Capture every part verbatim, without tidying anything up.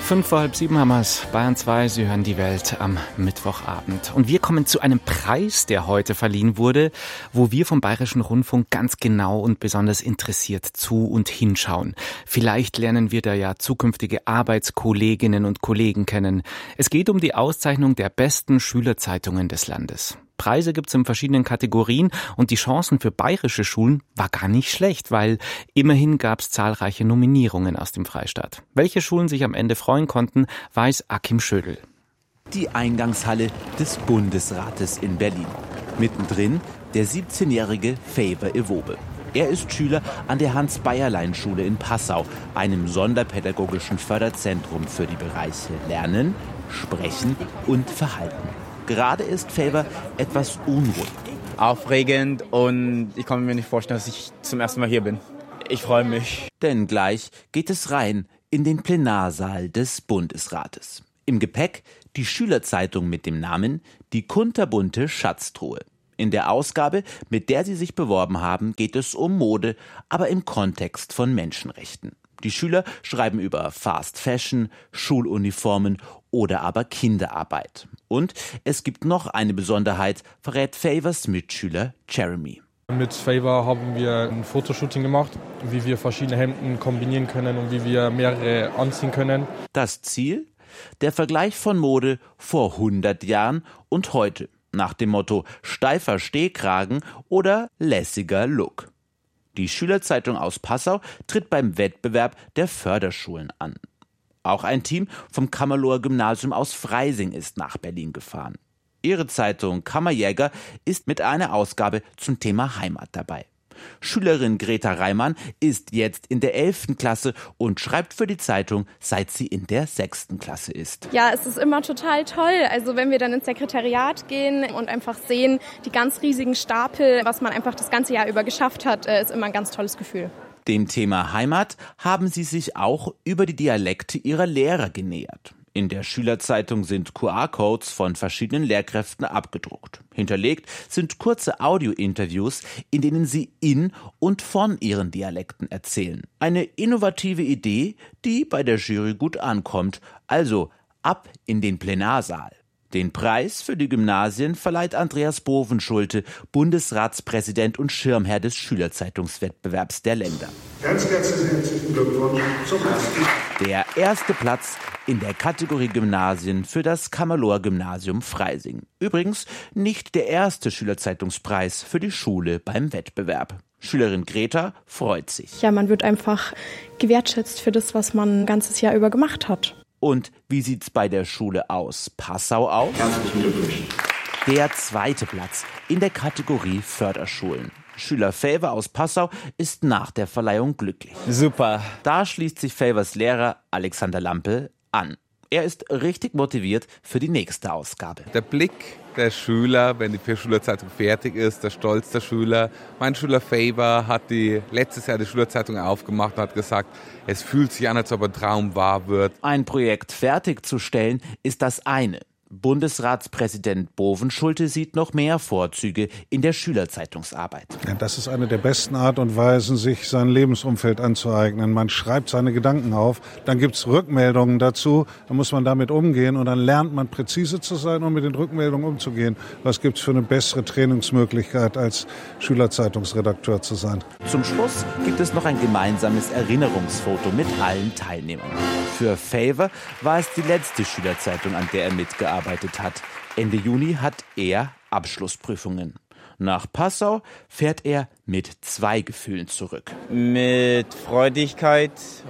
Fünf vor halb sieben haben wir's. Bayern zwei, Sie hören die Welt am Mittwochabend. Und wir kommen zu einem Preis, der heute verliehen wurde, wo wir vom Bayerischen Rundfunk ganz genau und besonders interessiert zu und hinschauen. Vielleicht lernen wir da ja zukünftige Arbeitskolleginnen und Kollegen kennen. Es geht um die Auszeichnung der besten Schülerzeitungen des Landes. Preise gibt's in verschiedenen Kategorien und die Chancen für bayerische Schulen war gar nicht schlecht, weil immerhin gab's zahlreiche Nominierungen aus dem Freistaat. Welche Schulen sich am Ende freuen konnten, weiß Akim Schödel. Die Eingangshalle des Bundesrates in Berlin. Mittendrin der siebzehnjährige Favour Ewobe. Er ist Schüler an der Hans-Bayerlein-Schule in Passau, einem sonderpädagogischen Förderzentrum für die Bereiche Lernen, Sprechen und Verhalten. Gerade ist Favour etwas unruhig. Aufregend und ich kann mir nicht vorstellen, dass ich zum ersten Mal hier bin. Ich freue mich. Denn gleich geht es rein in den Plenarsaal des Bundesrates. Im Gepäck die Schülerzeitung mit dem Namen Die kunterbunte Schatztruhe. In der Ausgabe, mit der Sie sich beworben haben, geht es um Mode, aber im Kontext von Menschenrechten. Die Schüler schreiben über Fast Fashion, Schuluniformen oder aber Kinderarbeit. Und es gibt noch eine Besonderheit, verrät Favours Mitschüler Jeremy. Mit Favour haben wir ein Fotoshooting gemacht, wie wir verschiedene Hemden kombinieren können und wie wir mehrere anziehen können. Das Ziel? Der Vergleich von Mode vor hundert Jahren und heute. Nach dem Motto steifer Stehkragen oder lässiger Look. Die Schülerzeitung aus Passau tritt beim Wettbewerb der Förderschulen an. Auch ein Team vom Kammerloher Gymnasium aus Freising ist nach Berlin gefahren. Ihre Zeitung Kammerjäger ist mit einer Ausgabe zum Thema Heimat dabei. Schülerin Greta Reimann ist jetzt in der elften Klasse und schreibt für die Zeitung, seit sie in der sechsten Klasse ist. Ja, es ist immer total toll. Also wenn wir dann ins Sekretariat gehen und einfach sehen, die ganz riesigen Stapel, was man einfach das ganze Jahr über geschafft hat, ist immer ein ganz tolles Gefühl. Dem Thema Heimat haben sie sich auch über die Dialekte ihrer Lehrer genähert. In der Schülerzeitung sind Q R-Codes von verschiedenen Lehrkräften abgedruckt. Hinterlegt sind kurze Audio-Interviews, in denen sie in und von ihren Dialekten erzählen. Eine innovative Idee, die bei der Jury gut ankommt. Also ab in den Plenarsaal. Den Preis für die Gymnasien verleiht Andreas Bovenschulte, Bundesratspräsident und Schirmherr des Schülerzeitungswettbewerbs der Länder. Ganz, ganz herzlichen Glückwunsch zum ersten. Der erste Platz in der Kategorie Gymnasien für das Kammerloher Gymnasium Freising. Übrigens nicht der erste Schülerzeitungspreis für die Schule beim Wettbewerb. Schülerin Greta freut sich. Ja, man wird einfach gewertschätzt für das, was man ein ganzes Jahr über gemacht hat. Und wie sieht's bei der Schule aus Passau aus? Herzlichen Glückwunsch. Der zweite Platz in der Kategorie Förderschulen. Schüler Favour aus Passau ist nach der Verleihung glücklich. Super. Da schließt sich Favours Lehrer Alexander Lampe an. Er ist richtig motiviert für die nächste Ausgabe. Der Blick der Schüler, wenn die Schülerzeitung fertig ist, der Stolz der Schüler. Mein Schüler Favour hat die letztes Jahr die Schülerzeitung aufgemacht und hat gesagt, es fühlt sich an, als ob ein Traum wahr wird. Ein Projekt fertigzustellen ist das eine. Bundesratspräsident Bovenschulte sieht noch mehr Vorzüge in der Schülerzeitungsarbeit. Ja, das ist eine der besten Art und Weisen, sich sein Lebensumfeld anzueignen. Man schreibt seine Gedanken auf, dann gibt's Rückmeldungen dazu, dann muss man damit umgehen und dann lernt man präzise zu sein und mit den Rückmeldungen umzugehen. Was gibt's für eine bessere Trainingsmöglichkeit, als Schülerzeitungsredakteur zu sein? Zum Schluss gibt es noch ein gemeinsames Erinnerungsfoto mit allen Teilnehmern. Für Favour war es die letzte Schülerzeitung, an der er mitgearbeitet hat. Ende Juni hat er Abschlussprüfungen. Nach Passau fährt er mit zwei Gefühlen zurück. Mit Freudigkeit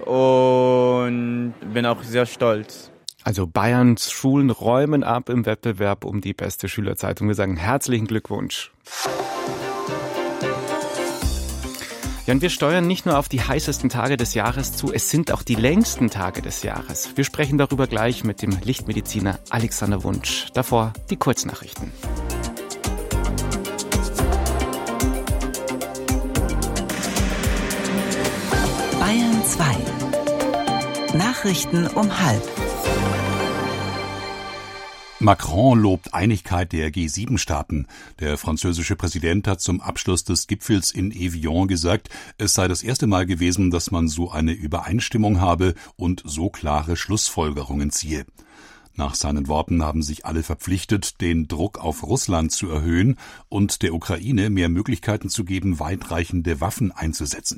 und bin auch sehr stolz. Also Bayerns Schulen räumen ab im Wettbewerb um die beste Schülerzeitung. Wir sagen herzlichen Glückwunsch. Ja, und wir steuern nicht nur auf die heißesten Tage des Jahres zu, es sind auch die längsten Tage des Jahres. Wir sprechen darüber gleich mit dem Lichtmediziner Alexander Wunsch. Davor die Kurznachrichten. Bayern zwei. Nachrichten um halb. Macron lobt Einigkeit der G sieben Staaten. Der französische Präsident hat zum Abschluss des Gipfels in Evian gesagt, es sei das erste Mal gewesen, dass man so eine Übereinstimmung habe und so klare Schlussfolgerungen ziehe. Nach seinen Worten haben sich alle verpflichtet, den Druck auf Russland zu erhöhen und der Ukraine mehr Möglichkeiten zu geben, weitreichende Waffen einzusetzen.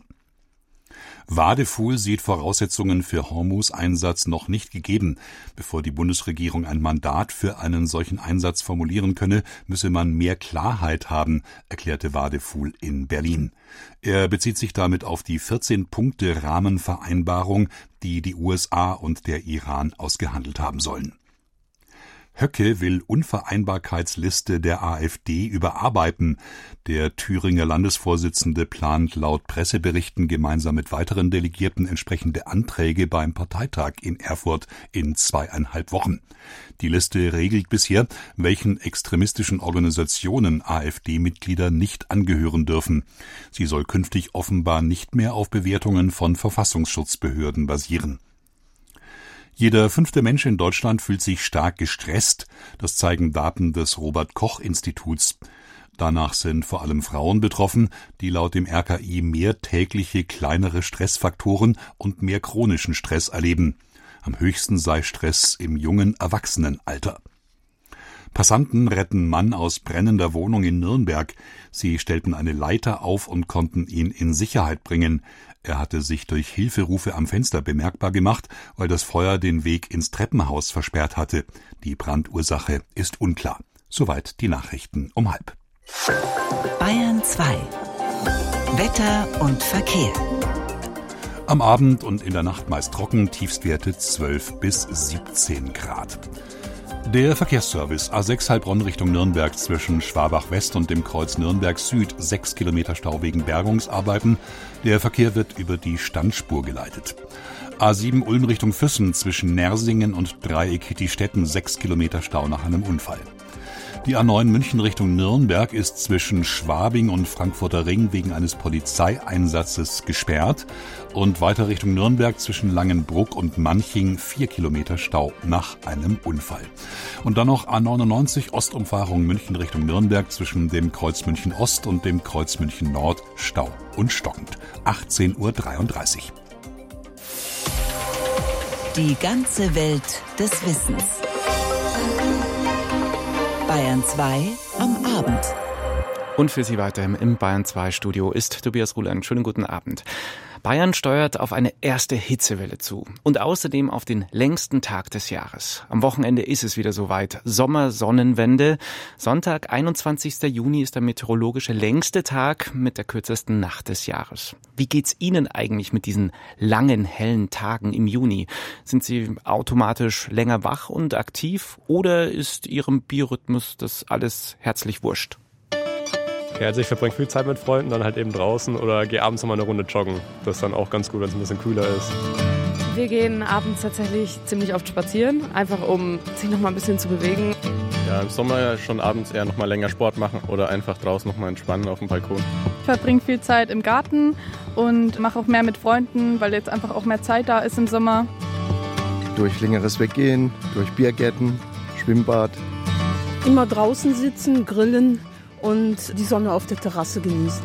Wadefuhl sieht Voraussetzungen für Hormuz-Einsatz noch nicht gegeben. Bevor die Bundesregierung ein Mandat für einen solchen Einsatz formulieren könne, müsse man mehr Klarheit haben, erklärte Wadefuhl in Berlin. Er bezieht sich damit auf die vierzehn-Punkte-Rahmenvereinbarung, die die U S A und der Iran ausgehandelt haben sollen. Höcke will Unvereinbarkeitsliste der AfD überarbeiten. Der Thüringer Landesvorsitzende plant laut Presseberichten gemeinsam mit weiteren Delegierten entsprechende Anträge beim Parteitag in Erfurt in zweieinhalb Wochen. Die Liste regelt bisher, welchen extremistischen Organisationen AfD-Mitglieder nicht angehören dürfen. Sie soll künftig offenbar nicht mehr auf Bewertungen von Verfassungsschutzbehörden basieren. Jeder fünfte Mensch in Deutschland fühlt sich stark gestresst. Das zeigen Daten des Robert-Koch-Instituts. Danach sind vor allem Frauen betroffen, die laut dem R K I mehr tägliche kleinere Stressfaktoren und mehr chronischen Stress erleben. Am höchsten sei Stress im jungen Erwachsenenalter. Passanten retten Mann aus brennender Wohnung in Nürnberg. Sie stellten eine Leiter auf und konnten ihn in Sicherheit bringen. Er hatte sich durch Hilferufe am Fenster bemerkbar gemacht, weil das Feuer den Weg ins Treppenhaus versperrt hatte. Die Brandursache ist unklar. Soweit die Nachrichten um halb. Bayern zwei. Wetter und Verkehr. Am Abend und in der Nacht meist trocken, Tiefstwerte zwölf bis siebzehn Grad. Der Verkehrsservice A sechs Heilbronn Richtung Nürnberg zwischen Schwabach West und dem Kreuz Nürnberg Süd, sechs Kilometer Stau wegen Bergungsarbeiten. Der Verkehr wird über die Standspur geleitet. A sieben Ulm Richtung Füssen zwischen Nersingen und Dreieck Hittstetten, sechs Kilometer Stau nach einem Unfall. Die A neun München Richtung Nürnberg ist zwischen Schwabing und Frankfurter Ring wegen eines Polizeieinsatzes gesperrt und weiter Richtung Nürnberg zwischen Langenbruck und Manching vier Kilometer Stau nach einem Unfall. Und dann noch A neunundneunzig Ostumfahrung München Richtung Nürnberg zwischen dem Kreuz München Ost und dem Kreuz München Nord Stau und stockend. achtzehn Uhr dreiunddreißig. Die ganze Welt des Wissens. Bayern zwei am Abend. Und für Sie weiter im Bayern zwei Studio ist Tobias Ruland. Schönen guten Abend. Bayern steuert auf eine erste Hitzewelle zu und außerdem auf den längsten Tag des Jahres. Am Wochenende ist es wieder soweit. Sommersonnenwende. Sonntag, einundzwanzigster Juni, ist der meteorologische längste Tag mit der kürzesten Nacht des Jahres. Wie geht's Ihnen eigentlich mit diesen langen, hellen Tagen im Juni? Sind Sie automatisch länger wach und aktiv oder ist Ihrem Biorhythmus das alles herzlich wurscht? Ja, also ich verbringe viel Zeit mit Freunden, dann halt eben draußen oder gehe abends nochmal eine Runde joggen. Das ist dann auch ganz gut, wenn es ein bisschen kühler ist. Wir gehen abends tatsächlich ziemlich oft spazieren, einfach um sich nochmal ein bisschen zu bewegen. Ja, im Sommer schon abends eher nochmal länger Sport machen oder einfach draußen nochmal entspannen auf dem Balkon. Ich verbringe viel Zeit im Garten und mache auch mehr mit Freunden, weil jetzt einfach auch mehr Zeit da ist im Sommer. Durch längeres Weggehen, durch Biergärten, Schwimmbad. Immer draußen sitzen, grillen und die Sonne auf der Terrasse genießen.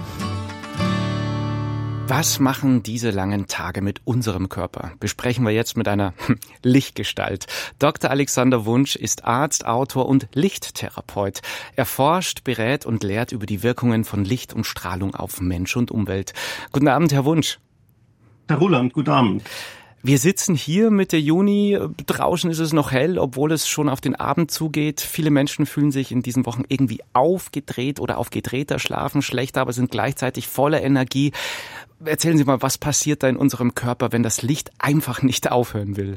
Was machen diese langen Tage mit unserem Körper? Besprechen wir jetzt mit einer Lichtgestalt. Doktor Alexander Wunsch ist Arzt, Autor und Lichttherapeut. Er forscht, berät und lehrt über die Wirkungen von Licht und Strahlung auf Mensch und Umwelt. Guten Abend, Herr Wunsch. Herr Ruland, guten Abend. Wir sitzen hier Mitte Juni, draußen ist es noch hell, obwohl es schon auf den Abend zugeht. Viele Menschen fühlen sich in diesen Wochen irgendwie aufgedreht oder aufgedrehter, schlafen schlechter, aber sind gleichzeitig voller Energie. Erzählen Sie mal, was passiert da in unserem Körper, wenn das Licht einfach nicht aufhören will?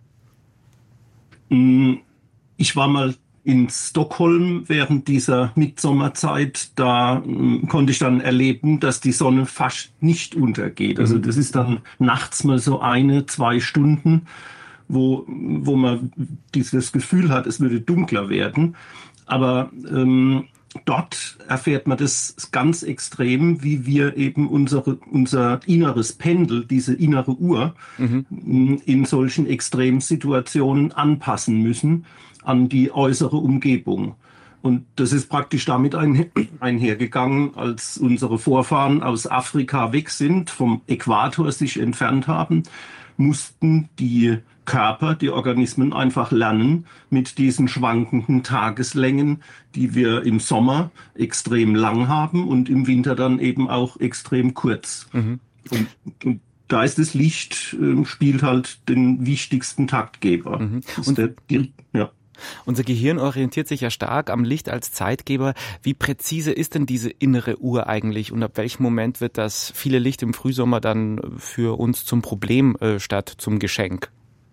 Ich war mal in Stockholm während dieser Mitsommerzeit, da äh, konnte ich dann erleben, dass die Sonne fast nicht untergeht. Also das ist dann nachts mal so eine, zwei Stunden, wo, wo man dieses Gefühl hat, es würde dunkler werden. Aber ähm, dort erfährt man das ganz extrem, wie wir eben unsere, unser inneres Pendel, diese innere Uhr, mhm. in solchen Extremsituationen anpassen müssen. an die äußere Umgebung. Und das ist praktisch damit einhergegangen, als unsere Vorfahren aus Afrika weg sind, vom Äquator sich entfernt haben, mussten die Körper, die Organismen einfach lernen, mit diesen schwankenden Tageslängen, die wir im Sommer extrem lang haben und im Winter dann eben auch extrem kurz. Mhm. Und, und da ist das Licht, äh, spielt halt den wichtigsten Taktgeber. Mhm. Und der, die, ja. Unser Gehirn orientiert sich ja stark am Licht als Zeitgeber. Wie präzise ist denn diese innere Uhr eigentlich und ab welchem Moment wird das viele Licht im Frühsommer dann für uns zum Problem äh, statt zum Geschenk?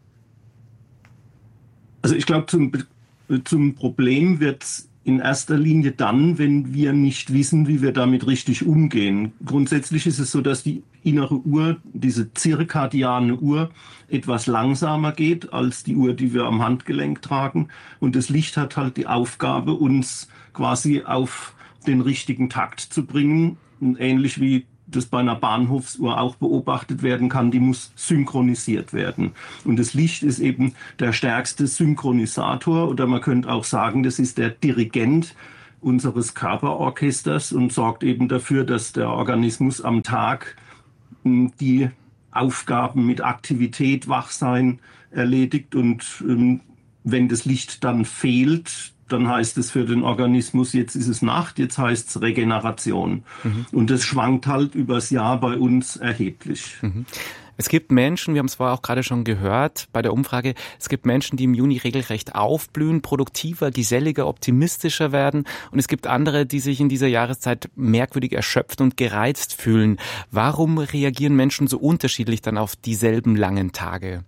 Also ich glaube, zum, zum Problem wird's in erster Linie dann, wenn wir nicht wissen, wie wir damit richtig umgehen. Grundsätzlich ist es so, dass die innere Uhr, diese zirkadiane Uhr, etwas langsamer geht als die Uhr, die wir am Handgelenk tragen. Und das Licht hat halt die Aufgabe, uns quasi auf den richtigen Takt zu bringen. Und ähnlich wie das bei einer Bahnhofsuhr auch beobachtet werden kann, die muss synchronisiert werden. Und das Licht ist eben der stärkste Synchronisator oder man könnte auch sagen, das ist der Dirigent unseres Körperorchesters und sorgt eben dafür, dass der Organismus am Tag die Aufgaben mit Aktivität, Wachsein erledigt und ähm, wenn das Licht dann fehlt, dann heißt es für den Organismus, jetzt ist es Nacht, jetzt heißt es Regeneration. Mhm. Und das schwankt halt übers Jahr bei uns erheblich. Mhm. Es gibt Menschen, wir haben es vorher auch gerade schon gehört bei der Umfrage, es gibt Menschen, die im Juni regelrecht aufblühen, produktiver, geselliger, optimistischer werden. Und es gibt andere, die sich in dieser Jahreszeit merkwürdig erschöpft und gereizt fühlen. Warum reagieren Menschen so unterschiedlich dann auf dieselben langen Tage?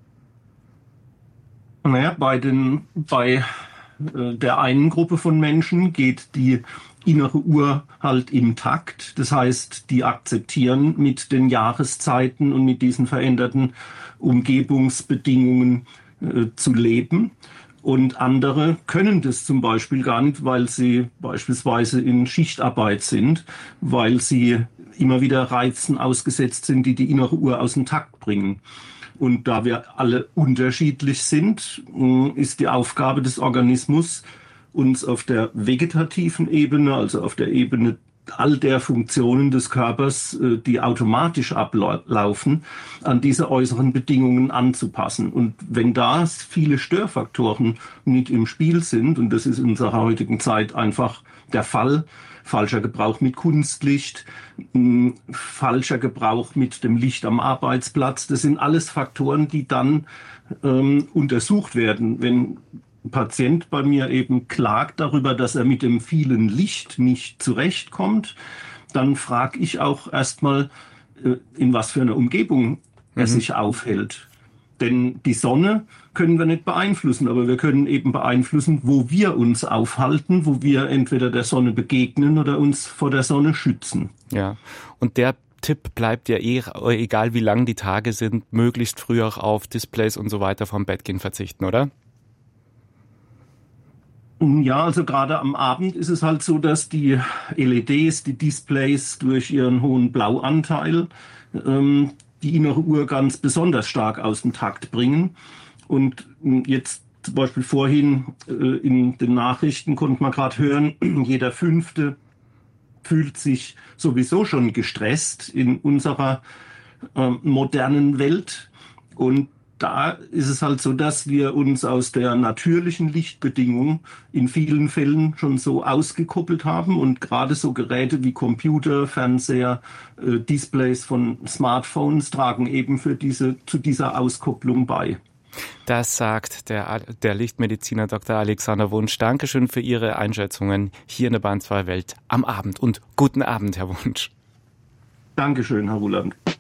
Naja, bei den, bei der einen Gruppe von Menschen geht die innere Uhr halt im Takt. Das heißt, die akzeptieren mit den Jahreszeiten und mit diesen veränderten Umgebungsbedingungen äh, zu leben. Und andere können das zum Beispiel gar nicht, weil sie beispielsweise in Schichtarbeit sind, weil sie immer wieder Reizen ausgesetzt sind, die die innere Uhr aus dem Takt bringen. Und da wir alle unterschiedlich sind, ist die Aufgabe des Organismus, uns auf der vegetativen Ebene, also auf der Ebene all der Funktionen des Körpers, die automatisch ablaufen, an diese äußeren Bedingungen anzupassen. Und wenn da viele Störfaktoren mit im Spiel sind, und das ist in unserer heutigen Zeit einfach der Fall, falscher Gebrauch mit Kunstlicht, mh, falscher Gebrauch mit dem Licht am Arbeitsplatz. Das sind alles Faktoren, die dann ähm, untersucht werden. Wenn ein Patient bei mir eben klagt darüber, dass er mit dem vielen Licht nicht zurechtkommt, dann frage ich auch erstmal, äh, in was für einer Umgebung er mhm. sich aufhält. Denn die Sonne können wir nicht beeinflussen, aber wir können eben beeinflussen, wo wir uns aufhalten, wo wir entweder der Sonne begegnen oder uns vor der Sonne schützen. Ja, und der Tipp bleibt ja eh, egal wie lang die Tage sind, möglichst früh auch auf Displays und so weiter vom Bett gehen verzichten, oder? Ja, also gerade am Abend ist es halt so, dass die L E Ds, die Displays durch ihren hohen Blauanteil ähm, die innere Uhr ganz besonders stark aus dem Takt bringen. Und jetzt zum Beispiel vorhin äh, in den Nachrichten konnte man gerade hören, jeder Fünfte fühlt sich sowieso schon gestresst in unserer äh, modernen Welt. Und da ist es halt so, dass wir uns aus der natürlichen Lichtbedingung in vielen Fällen schon so ausgekoppelt haben und gerade so Geräte wie Computer, Fernseher, äh, Displays von Smartphones tragen eben für diese, zu dieser Auskopplung bei. Das sagt der, der Lichtmediziner Doktor Alexander Wunsch. Dankeschön für Ihre Einschätzungen hier in der Bayern zwei Welt am Abend und guten Abend, Herr Wunsch. Dankeschön, Herr Ruland.